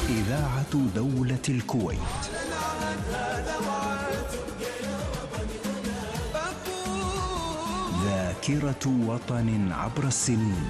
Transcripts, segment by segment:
إذاعة دولة الكويت. ذاكرة وطن عبر السنين.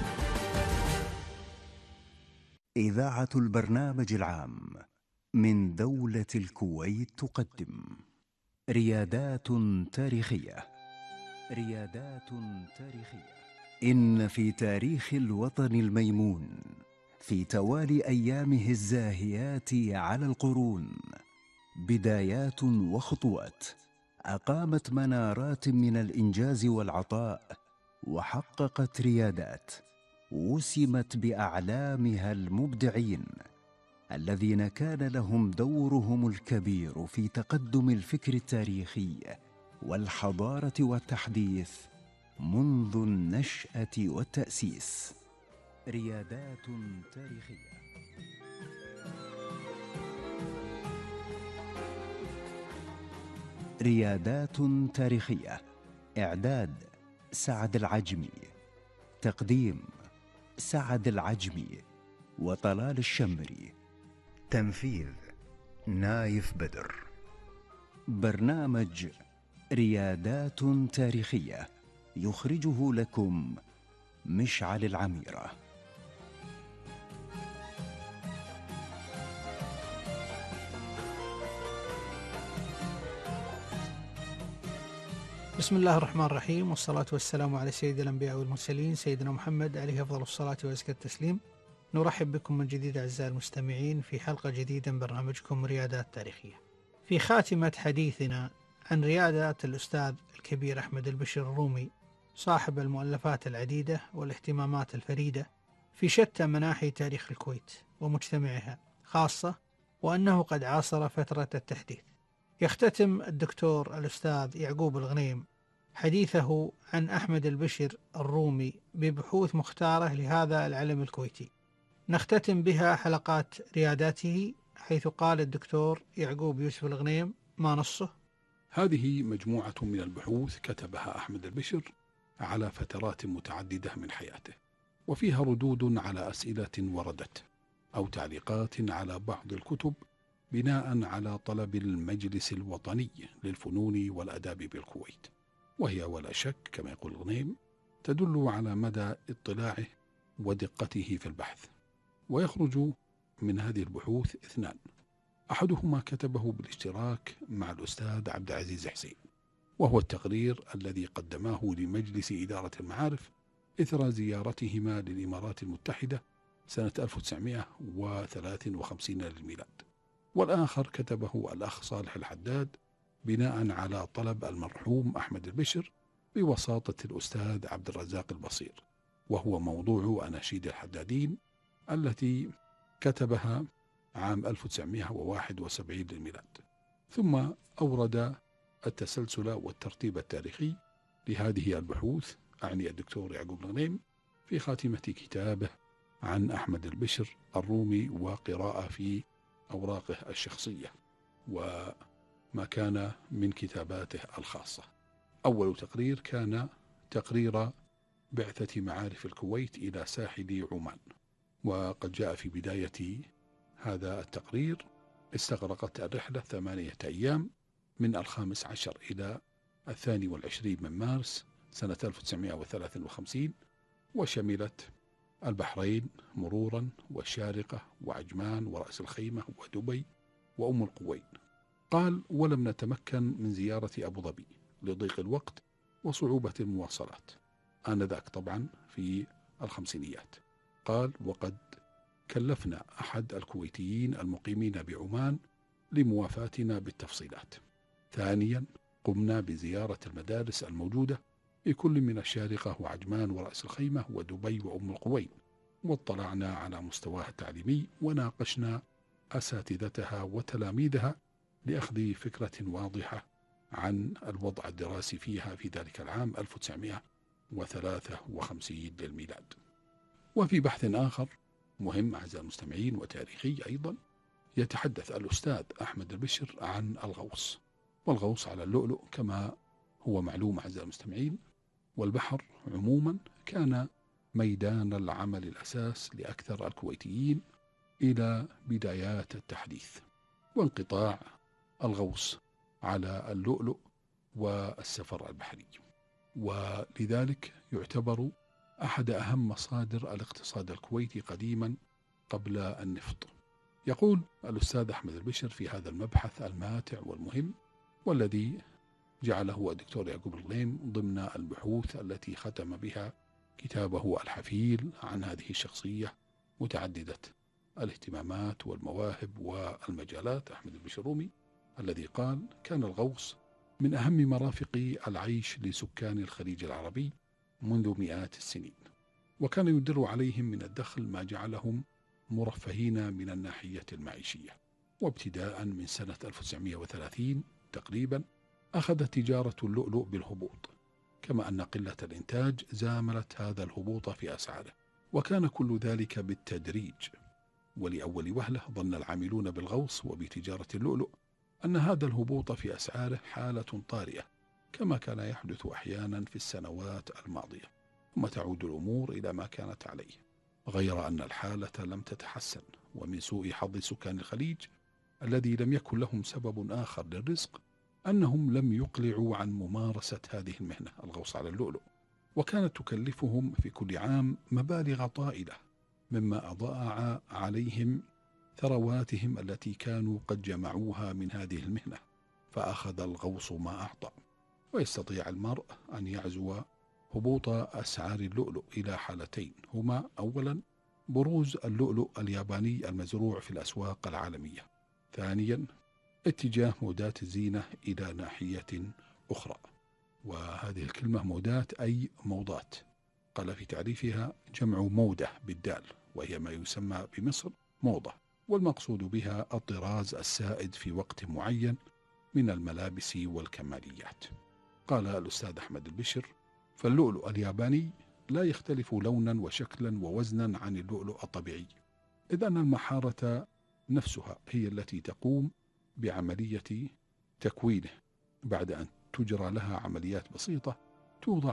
إذاعة البرنامج العام من دولة الكويت تقدم ريادات تاريخية. ريادات تاريخية. إن في تاريخ الوطن الميمون، في توالي أيامه الزاهيات على القرون، بدايات وخطوات أقامت منارات من الإنجاز والعطاء، وحققت ريادات وسمت بأعلامها المبدعين الذين كان لهم دورهم الكبير في تقدم الفكر التاريخي والحضارة والتحديث منذ النشأة والتأسيس. ريادات تاريخية. ريادات تاريخية. إعداد سعد العجمي. تقديم سعد العجمي وطلال الشمري. تنفيذ نايف بدر. برنامج ريادات تاريخية يخرجه لكم مشعل العميرة. بسم الله الرحمن الرحيم، والصلاة والسلام على سيد الأنبياء والمرسلين سيدنا محمد عليه أفضل الصلاة وأزكى التسليم. نرحب بكم من جديد أعزائي المستمعين في حلقة جديدة من برنامجكم ريادات تاريخية. في خاتمة حديثنا عن ريادات الأستاذ الكبير أحمد البشر الرومي، صاحب المؤلفات العديدة والاهتمامات الفريدة في شتى مناحي تاريخ الكويت ومجتمعها خاصة، وأنه قد عاصر فترة التحديث. يختتم الدكتور الأستاذ يعقوب الغنيم حديثه عن أحمد البشر الرومي ببحوث مختارة لهذا العلم الكويتي نختتم بها حلقات رياداته، حيث قال الدكتور يعقوب يوسف الغنيم ما نصه: هذه مجموعة من البحوث كتبها أحمد البشر على فترات متعددة من حياته، وفيها ردود على أسئلة وردت أو تعليقات على بعض الكتب بناء على طلب المجلس الوطني للفنون والأداب بالكويت، وهي ولا شك كما يقول الغنيم تدل على مدى اطلاعه ودقته في البحث. ويخرج من هذه البحوث اثنان، أحدهما كتبه بالاشتراك مع الأستاذ عبد العزيز حسين، وهو التقرير الذي قدماه لمجلس إدارة المعارف إثر زيارتهما للإمارات المتحدة سنة 1953 للميلاد. والآخر كتبه الأخ صالح الحداد بناء على طلب المرحوم أحمد البشر بوساطة الأستاذ عبد الرزاق البصير، وهو موضوع أناشيد الحدادين التي كتبها عام 1971 للميلاد. ثم أورد التسلسل والترتيب التاريخي لهذه البحوث، أعني الدكتور يعقوب الغنيم، في خاتمة كتابه عن أحمد البشر الرومي وقراءة في أوراقه الشخصية وما كان من كتاباته الخاصة. أول تقرير كان تقرير بعثة معارف الكويت إلى ساحل عمان، وقد جاء في بداية هذا التقرير: استغرقت الرحلة 8 أيام من 15 إلى 22 من مارس سنة 1953، وشملت البحرين مرورا والشارقة وعجمان ورأس الخيمة ودبي وأم القوين. قال: ولم نتمكن من زيارة أبو ظبي لضيق الوقت وصعوبة المواصلات، آنذاك طبعا في الخمسينيات. قال: وقد كلفنا أحد الكويتيين المقيمين بعمان لموافاتنا بالتفصيلات. ثانيا، قمنا بزيارة المدارس الموجودة في كل من الشارقة وعجمان ورأس الخيمة ودبي وأم القوين، واطلعنا على مستواها التعليمي وناقشنا أساتذتها وتلاميذها لأخذ فكرة واضحة عن الوضع الدراسي فيها في ذلك العام 1953 للميلاد. وفي بحث آخر مهم أعزائي المستمعين وتاريخي أيضا، يتحدث الأستاذ أحمد البشر عن الغوص، والغوص على اللؤلؤ كما هو معلوم أعزائي المستمعين، والبحر عموما كان ميدان العمل الأساس لأكثر الكويتيين إلى بدايات التحديث وانقطاع الغوص على اللؤلؤ والسفر البحري، ولذلك يعتبر أحد أهم مصادر الاقتصاد الكويتي قديما قبل النفط. يقول الأستاذ أحمد البشر في هذا المبحث الماتع والمهم، والذي جعله الدكتور يعقوب الغليم ضمن البحوث التي ختم بها كتابه الحفيل عن هذه الشخصية متعددة الاهتمامات والمواهب والمجالات، أحمد البشرومي، الذي قال: كان الغوص من أهم مرافق العيش لسكان الخليج العربي منذ مئات السنين، وكان يدر عليهم من الدخل ما جعلهم مرفهين من الناحية المعيشية. وابتداء من سنة 1930 تقريبا أخذت تجارة اللؤلؤ بالهبوط، كما أن قلة الإنتاج زاملت هذا الهبوط في أسعاره، وكان كل ذلك بالتدريج. ولأول وهلة ظن العاملون بالغوص وبتجارة اللؤلؤ أن هذا الهبوط في أسعاره حالة طارئة، كما كان يحدث أحيانا في السنوات الماضية، ثم تعود الأمور إلى ما كانت عليه، غير أن الحالة لم تتحسن. ومن سوء حظ سكان الخليج الذي لم يكن لهم سبب آخر للرزق أنهم لم يقلعوا عن ممارسة هذه المهنة، الغوص على اللؤلؤ، وكانت تكلفهم في كل عام مبالغ طائلة، مما أضاع عليهم ثرواتهم التي كانوا قد جمعوها من هذه المهنة، فأخذ الغوص ما أعطى. ويستطيع المرء أن يعزو هبوط أسعار اللؤلؤ إلى حالتين، هما: أولا بروز اللؤلؤ الياباني المزروع في الأسواق العالمية، ثانيا اتجاه مودات الزينة إلى ناحية أخرى. وهذه الكلمة مودات أي موضات، قال في تعريفها: جمع مودة بالدال، وهي ما يسمى بمصر موضة، والمقصود بها الطراز السائد في وقت معين من الملابس والكماليات. قال الأستاذ أحمد البشر: فاللؤلؤ الياباني لا يختلف لونا وشكلا ووزنا عن اللؤلؤ الطبيعي، إذ أن المحارة نفسها هي التي تقوم بعملية تكوينه بعد أن تجرى لها عمليات بسيطة توضع